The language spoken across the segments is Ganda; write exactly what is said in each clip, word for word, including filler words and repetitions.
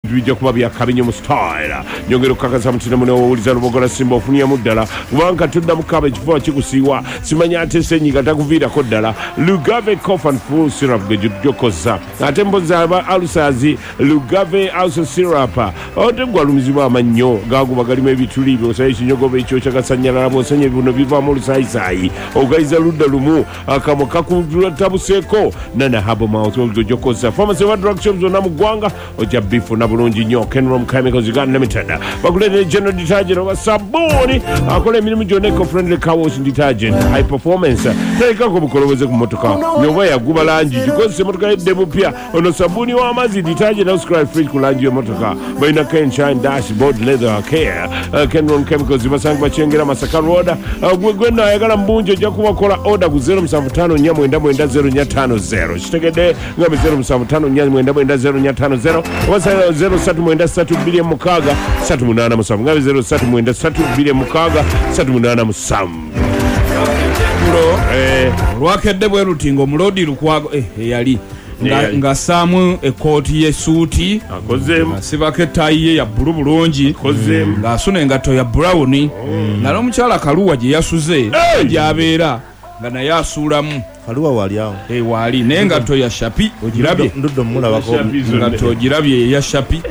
bijja kuba bya kabinyo mu style nyongera okukakasa mutina muno owuliza lubogola simba ofunyamu ddala kubanga tuddamu kaba ekifuba kikusiiwa simanya ate senyiga takuviirako ddala Lugave cough and flu syrup ge gyokozza ate mboza aba alusazi Lugave also syrup ate gwalumizibwa amannyo gaguba galimu ebituli byosayi kinyogoba ekyo kyagasanyalala bwosanya ebibuno bivaamu olusaayisayi ogayiza ludda lumu akamwa kakutabuseeko nana habo mouth gyokozza pharmacy wa drug shops zonna mu ggwanga ojja bifuna bulungi nnyo Kenrom Chemicals Uganda Limited bakuleetera general detergent oba sabbuuni akola emirimu gyonna eco-friendly car wash detergent high performance teekako bukoloboze ku motoka nyoba yaguba langi gikozesa emotoka yedde bupya ono sabbuuni w'amazzi detergent auscry free ku langi y'emotoka balina Ken Shine dashboard leather care uh, Kenrom Chemicals basanga bakyengera Masaka Road gwe gwenna ayagala mbungi ojja kubakola order ku zero seven five nine nine nine zero nine five zero kitegedde nga zero seven five nine nine nine zero nine five zero oba zero three nine three two mukaaga three eight seven nga zero three nine three two mukaaga three eight seven eh lwakedde bwe lutingo mulodi lukwago eh yali nga ngasaamu ekooti y'essuuti akozeemu asibako ettayi ye ya bbulu bulungi akozeemu ng'asuna engatto ya brown nga n'omukyala Kaluwa gye yasuze gy'abeera nga naye asuulamu Kaluwa wali awo eh wali naye engatto ya shapi ogirabye nduddo mulabako engatto ogirabye ya shapi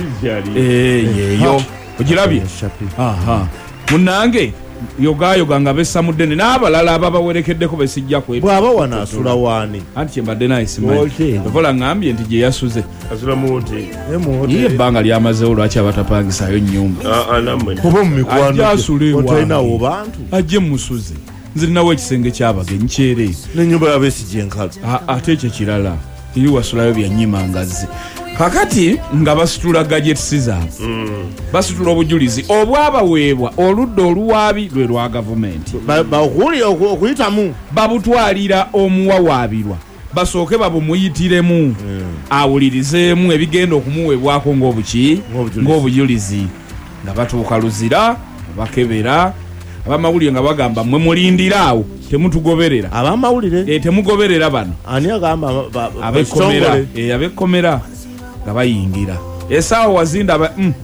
eh yeyo ogirabye aha munnange yogayoga nga bessamudde n'abalala ababawerekeddeko besijja kwe bw'aba wanaasula waani anti kyembadde naye simanyi ovola ngambye nti gye yasuze asula mu hoteri ye ebbanga lyamazewo lwaki abatapangisayo nnyumba kuba mu mikwano otalinawo bantu ajje musuze nzirinawo ekisenge ky'abagenyi kyereere n'ennyumba yabeesigi enkalu ate ekyo kirala eri wasulayo byanyima ngazi kakati nga basitula gadgets zaabwe basitula obujulizi obwabaweebwa oludda oluwaabi lwe lwa gavumenti okuyitamu babutwalira omuwawaabirwa basooke babumuyitiremu awulirizeemu ebigenda okumuweebwako ng'obuki ng'obujulizi nga batuuka luzira bakebera abamawulire nga bagamba mwe mulindiraawo temutugoberera abamawulire temugoberera bano ani agamba abekomera abekomera nga bayingira esaawa wazinda ba mm.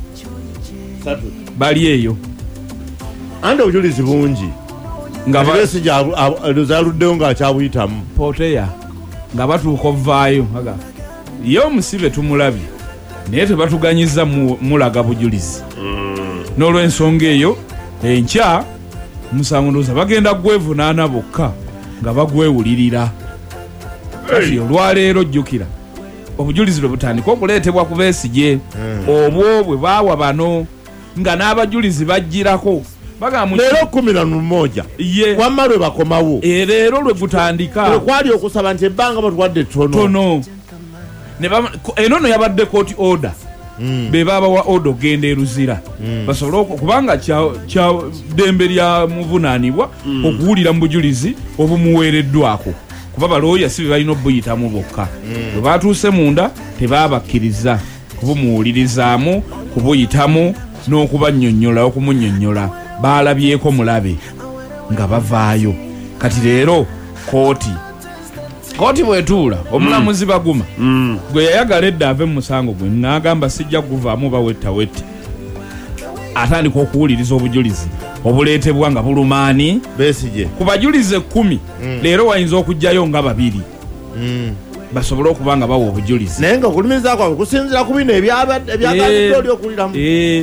bali eyo ande obujulizi bungi nga balesi zaluddeyo ng'akyabuyitamu poteya nga batuuka ovaayo aga ye omusibe tumulabye naye tebatuganyiza mulaga bujulizi n'olw'ensonga eyo enkya musango ndowooza bagenda gwevunaana bokka nga bagwewulirira kati olwaleero jjukira obujulizi lwe butandika okuleetebwa ku beesigye obwo bwe baawa bano nga n'abajulizi bajjirako leero kumi na mmoja wamma lwe bakomawo leero lwe gutandika kwali okusaba nti ebbanga batuwadde tono eno no yabadde kooti order be babawa order ogenda eruzira basobole kubanga kya ddembe lya muvunaanibwa okuwulira mu bujulizi obumuweereddwako kuba balooya si be balina obuyitamu bokka bwe batuuse munda tebabakkiriza kubumuwulirizaamu kubuyitamu n'okubannyonnyola okumunnyonnyola baalabyeko mulabe nga bavaayo kati leero kooti kooti bwetuula omulamuzi baguma gwe yayagala edda ave mu musango gwe n'agamba sijja kuvaamu bawettawette atandika okuwuliriza obujulizi obuleetebwa nga bulumaani beesige ku bajulizi ekkumi leero wayinza okujjayo nga babiri basobole okuba nga bawa obujulizi naye nga okulumiriza kwabwe kusinzira ku bino ebyagaliddwa oli okuliramu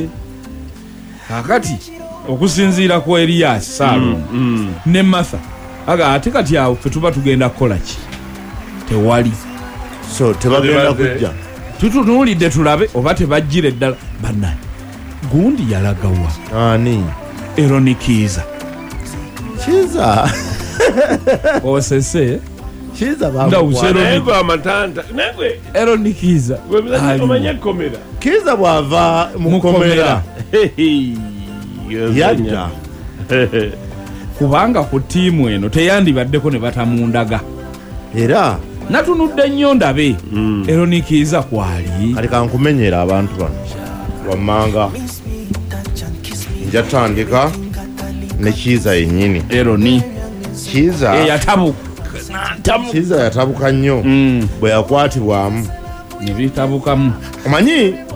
kakati okusinziira ku Eriyasi Saalum ne Martha aga ate kati awo fe tuba tugenda kukola ki tewali so tebagenda kujja tutunuulidde tulabe oba tebajjire eddala bannanyi gundi yalagawa ani Eroni Kiiza Kiiza osese Kiiza baba amatanta negwe Eroni Kiiza omanya komera Kiiza bwava mukomera yadda kubanga ku ttiimu eno teyandibaddeko ne batamundaga era natunudde nnyo ndabe Eroni Kiiza kwali kati kankumenyera abantu bano wammanga njatandika ne Kiiza yennyini Eroni Kiiza yatabuka Kiiza yatabuka nnyo bwe yakwatibwamu ne bitabukamu omanyi